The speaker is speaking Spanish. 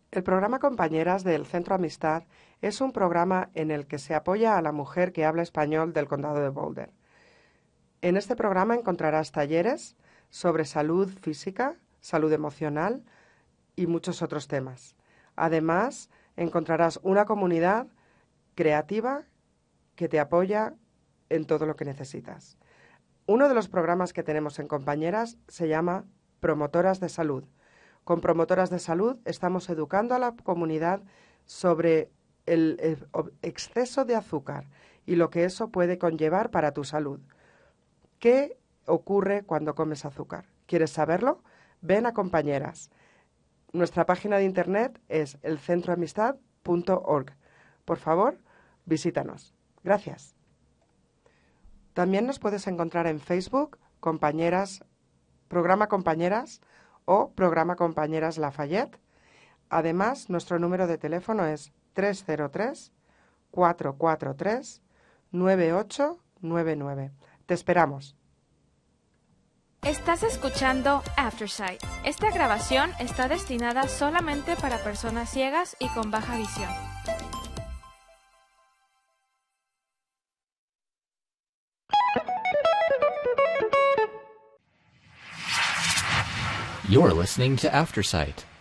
El programa Compañeras del Centro Amistad es un programa en el que se apoya a la mujer que habla español del condado de Boulder. En este programa encontrarás talleres sobre salud física, salud emocional y muchos otros temas. Además, encontrarás una comunidad creativa que te apoya en todo lo que necesitas. Uno de los programas que tenemos en Compañeras se llama Promotoras de Salud. Con Promotoras de Salud estamos educando a la comunidad sobre el exceso de azúcar y lo que eso puede conllevar para tu salud. ¿Qué ocurre cuando comes azúcar? ¿Quieres saberlo? Ven a Compañeras. Nuestra página de internet es elcentroamistad.org. Por favor, visítanos. Gracias. También nos puedes encontrar en Facebook, Compañeras, Programa Compañeras o Programa Compañeras Lafayette. Además, nuestro número de teléfono es 303-443-9899. Te esperamos. Estás escuchando Aftersight. Esta grabación está destinada solamente para personas ciegas y con baja visión. You're listening to Aftersight.